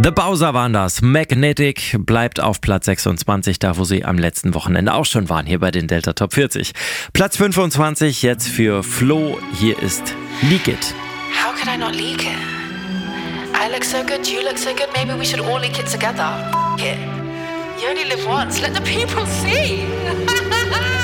The Bowser waren das. Magnetic bleibt auf Platz 26, da wo sie am letzten Wochenende auch schon waren, hier bei den Delta Top 40. Platz 25 jetzt für Flo, hier ist Leak It. How could I not leak it? I look so good, you look so good, maybe we should all leak it together. F*** it. You only live once, let the people see.